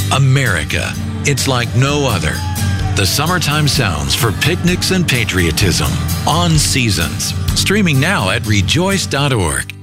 America. It's like no other. The summertime sounds for picnics and patriotism on Seasons. Streaming now at rejoice.org.